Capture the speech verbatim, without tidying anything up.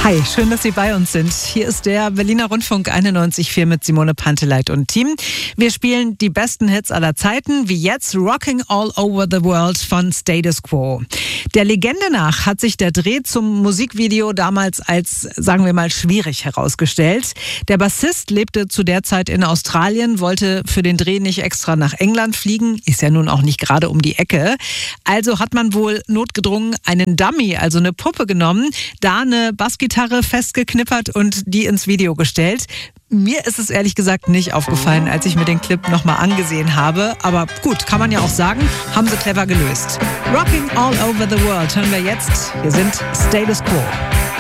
Hi, schön, dass Sie bei uns sind. Hier ist der Berliner Rundfunk einundneunzig Komma vier mit Simone Panteleit und Team. Wir spielen die besten Hits aller Zeiten, wie jetzt Rocking All Over the World von Status Quo. Der Legende nach hat sich der Dreh zum Musikvideo damals als, sagen wir mal, schwierig herausgestellt. Der Bassist lebte zu der Zeit in Australien, wollte für den Dreh nicht extra nach England fliegen, ist ja nun auch nicht gerade um die Ecke. Also hat man wohl notgedrungen einen Dummy, also eine Puppe genommen, da eine Bassgitarre festgeknippert und die ins Video gestellt. Mir ist es ehrlich gesagt nicht aufgefallen, als ich mir den Clip nochmal angesehen habe. Aber gut, kann man ja auch sagen, haben sie clever gelöst. Rocking All Over the World hören wir jetzt. Wir sind Status Quo.